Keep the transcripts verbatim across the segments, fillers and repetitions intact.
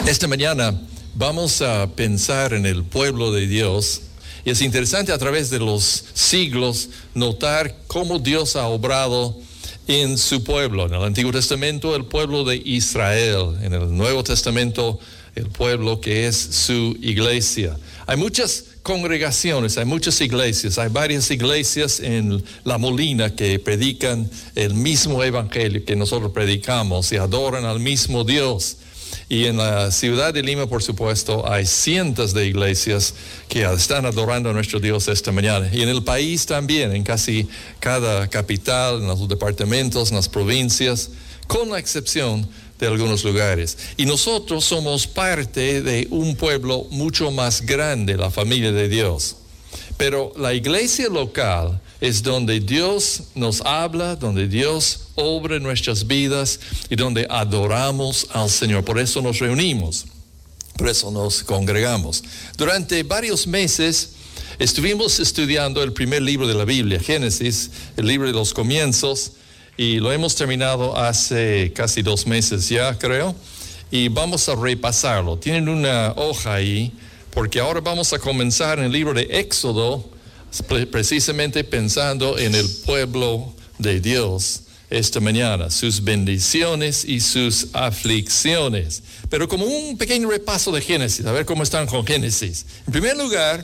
Esta mañana vamos a pensar en el pueblo de Dios. Y es interesante a través de los siglos notar cómo Dios ha obrado en su pueblo. En el Antiguo Testamento, el pueblo de Israel. En el Nuevo Testamento, el pueblo que es su iglesia. Hay muchas congregaciones, hay muchas iglesias, hay varias iglesias en La Molina que predican el mismo evangelio que nosotros predicamos y adoran al mismo Dios. Y en la ciudad de Lima, por supuesto, hay cientos de iglesias que están adorando a nuestro Dios esta mañana. Y en el país también, en casi cada capital, en los departamentos, en las provincias, con la excepción de algunos lugares. Y nosotros somos parte de un pueblo mucho más grande, la familia de Dios. Pero la iglesia local es donde Dios nos habla, donde Dios obra en nuestras vidas y donde adoramos al Señor. Por eso nos reunimos, por eso nos congregamos. Durante varios meses estuvimos estudiando el primer libro de la Biblia, Génesis, el libro de los comienzos, y lo hemos terminado hace casi dos meses ya, creo, y vamos a repasarlo. Tienen una hoja ahí, porque ahora vamos a comenzar en el libro de Éxodo, precisamente pensando en el pueblo de Dios esta mañana, sus bendiciones y sus aflicciones. Pero como un pequeño repaso de Génesis, a ver cómo están con Génesis. En primer lugar,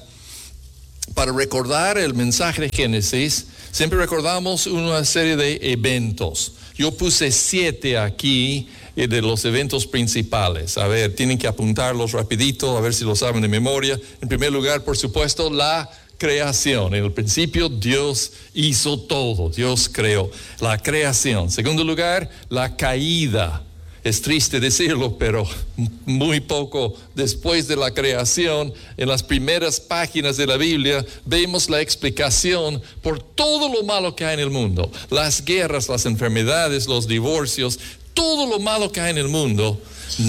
para recordar el mensaje de Génesis, siempre recordamos una serie de eventos. Yo puse siete aquí eh, de los eventos principales. A ver, tienen que apuntarlos rapidito, a ver si lo saben de memoria. En primer lugar, por supuesto, la creación. En el principio, Dios hizo todo. Dios creó la creación. Segundo lugar, la caída. Es triste decirlo, pero muy poco después de la creación, en las primeras páginas de la Biblia, vemos la explicación por todo lo malo que hay en el mundo. Las guerras, las enfermedades, los divorcios, todo lo malo que hay en el mundo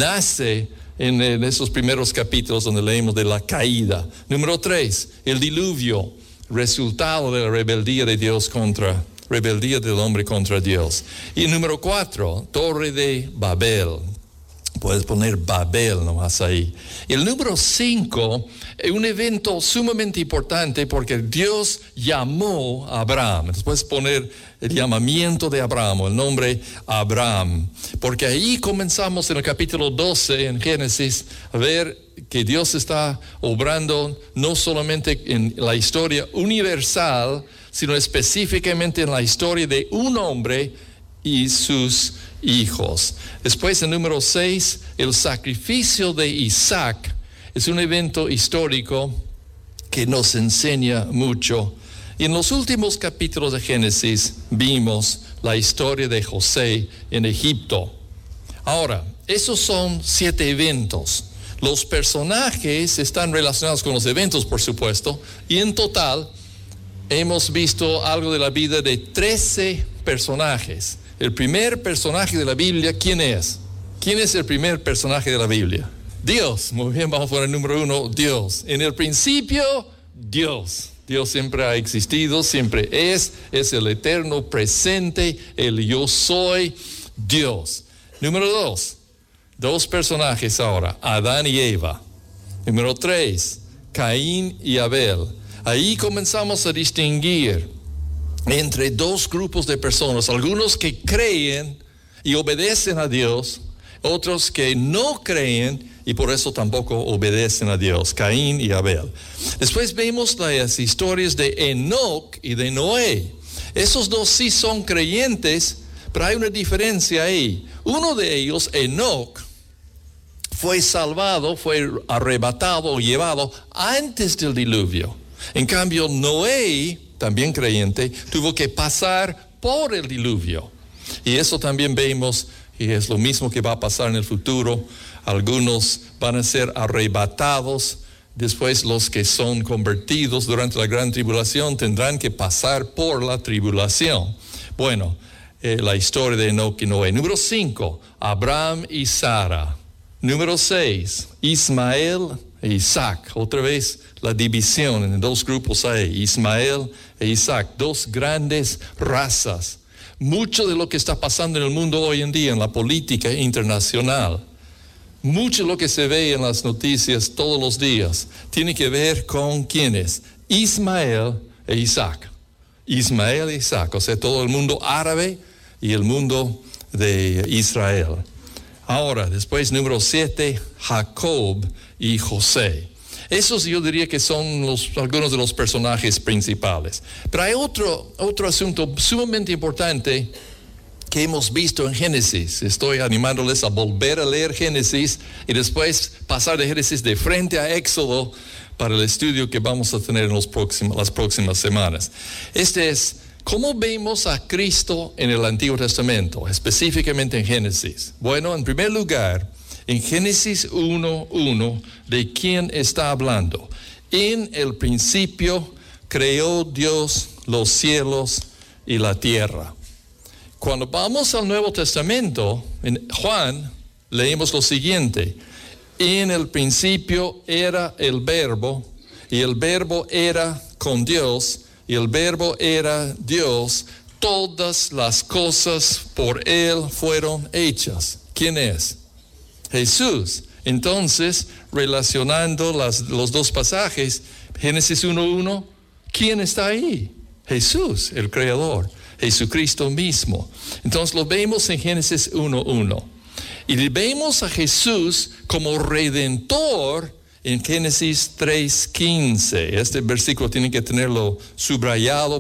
nace en, en esos primeros capítulos donde leemos de la caída. Número tres, el diluvio, resultado de la rebeldía de Dios contra rebeldía del hombre contra Dios. Y número cuatro, Torre de Babel. Puedes poner Babel nomás ahí. Y el número cinco es un evento sumamente importante porque Dios llamó a Abraham. Entonces puedes poner el llamamiento de Abraham, el nombre Abraham. Porque ahí comenzamos en el capítulo doce en Génesis a ver que Dios está obrando no solamente en la historia universal, sino específicamente en la historia de un hombre y sus hijos. Después, en número seis, el sacrificio de Isaac es un evento histórico que nos enseña mucho. Y en los últimos capítulos de Génesis vimos la historia de José en Egipto. Ahora, esos son siete eventos. Los personajes están relacionados con los eventos, por supuesto, y en total hemos visto algo de la vida de trece personajes. El primer personaje de la Biblia, ¿quién es? ¿Quién es el primer personaje de la Biblia? Dios. Muy bien, vamos a poner el número uno, Dios. En el principio, Dios. Dios siempre ha existido, siempre es, es el eterno presente, el yo soy, Dios. Número dos, dos personajes ahora, Adán y Eva. Número tres, Caín y Abel. Ahí comenzamos a distinguir entre dos grupos de personas, algunos que creen y obedecen a Dios, otros que no creen y por eso tampoco obedecen a Dios, Caín y Abel. Después vemos las historias de Enoc y de Noé. Esos dos sí son creyentes, pero hay una diferencia ahí. Uno de ellos, Enoc, fue salvado, fue arrebatado o llevado antes del diluvio. En cambio, Noé, también creyente, tuvo que pasar por el diluvio. Y eso también vemos, y es lo mismo que va a pasar en el futuro. Algunos van a ser arrebatados, después los que son convertidos durante la gran tribulación tendrán que pasar por la tribulación. Bueno, eh, la historia de Enoc y Noé. Número cinco, Abraham y Sara. Número seis, Ismael e Isaac. Otra vez la división en dos grupos ahí, Ismael e Isaac, dos grandes razas. Mucho de lo que está pasando en el mundo hoy en día, en la política internacional, mucho de lo que se ve en las noticias todos los días tiene que ver con quiénes, Ismael e Isaac. Ismael e Isaac, o sea, todo el mundo árabe y el mundo de Israel. Ahora, después número siete, Jacob y José. Esos yo diría que son los, algunos de los personajes principales. Pero hay otro, otro asunto sumamente importante que hemos visto en Génesis. Estoy animándoles a volver a leer Génesis y después pasar de Génesis de frente a Éxodo para el estudio que vamos a tener en los próximos, las próximas semanas. Este es cómo vemos a Cristo en el Antiguo Testamento, específicamente en Génesis. Bueno, en primer lugar, en Génesis uno uno, ¿de quién está hablando? En el principio creó Dios los cielos y la tierra. Cuando vamos al Nuevo Testamento, en Juan, leemos lo siguiente: en el principio era el Verbo, y el Verbo era con Dios, y el Verbo era Dios. Todas las cosas por Él fueron hechas. ¿Quién es? Jesús. Entonces, relacionando las, los dos pasajes, Génesis uno uno, ¿quién está ahí? Jesús, el Creador, Jesucristo mismo. Entonces lo vemos en Génesis uno uno. Y vemos a Jesús como Redentor en Génesis tres quince. Este versículo tiene que tenerlo subrayado